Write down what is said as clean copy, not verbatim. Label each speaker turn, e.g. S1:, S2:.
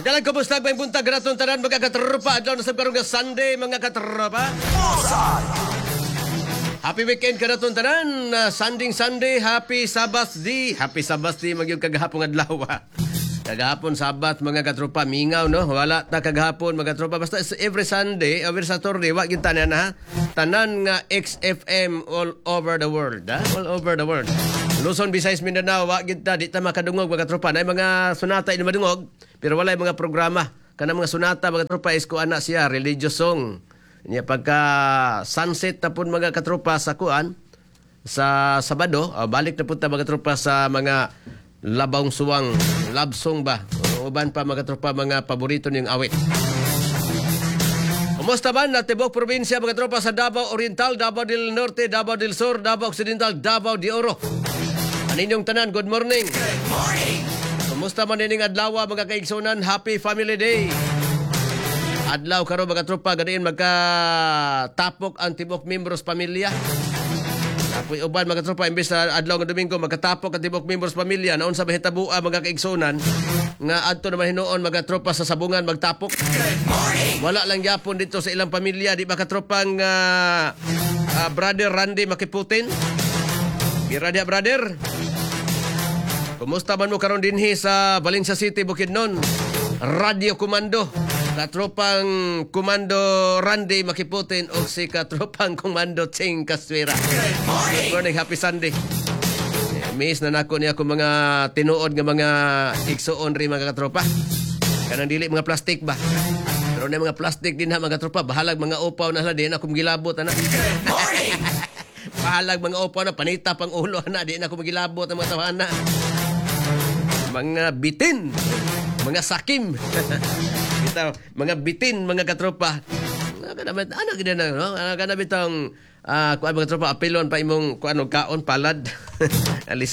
S1: Dalang kumusta ba yung buntag naton tanan mga katropa? Adlaw na sa karong nga Sunday mga katropa. Happy weekend ka naton tanan. Sunday, happy Sabbath day. Happy Sabbath day magyud kagahapon adlaw. Kagahapon Sabat mga katropa mingaw no. Wala ta kagahapon mga katropa basta every Sunday, every Saturday wa gyud tanan ha. Tanan nga XFM all over the world, ha? All over the world. Luzon, Visayas, Mindanao, wa gyud ta di ta makadungog mga katropa. Nay mga sunata ini madungog, pero walay mga programa. Kana mga sunata mga katropa is ko ana siya religious song. Nya pagka sunset na pun mga katropa sa kuan sa Sabado, balik na punta mga katropa sa mga labang suwang love song ba. Uban pa mga katropa mga paborito niyong awit. Kumusta ba na tibok probinsya mga tropa sa Davao Oriental, Davao del Norte, Davao del Sur, Davao Occidental, Davao de Oro. Aninyong tanan, good morning. Good morning. Kumusta man nining adlaw mga kaigsunan, happy family day. Adlaw karon mga tropa gadiin magkatapok ang tibok membros pamilya. Apoy uban mga tropa imbes na adlaw nga Domingo magkatapok ang tibok membros pamilya naon sa mahitabua mga kaigsunan nga adto naman hinuon mga tropa sa sabungan magtapok. Wala lang yapon dito sa ilang pamilya di ba katropang brother Randy Makiputin. Kira dia brother. Kumusta man mo karon dinhi sa Valencia City Bukidnon? Radio Komando. Katropang Komando Randy Makiputin o si katropang Komando Ching Kaswera. Good morning, happy Sunday. Miss na nako niya ako mga tinuod nga mga igsuon ri mga katropa. Kanang dili mga plastic ba? Pero na mga plastic din ha mga katropa. Bahalag mga upaw na hala din ako magilabot ana. Bahalag mga upaw na panita pang ulo na di na ako magilabot ang mga tawana. Mga bitin, mga sakim. Kita mga bitin mga katropa. Ano gid na no? Kana bitong kuan mga tropa apelon pa imong kuan kaon palad. Alis